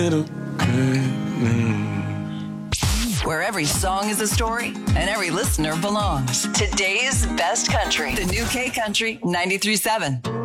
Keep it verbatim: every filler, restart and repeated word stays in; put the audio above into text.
Where every song is a story and every listener belongs. Today's best country. The new K Country ninety-three point seven.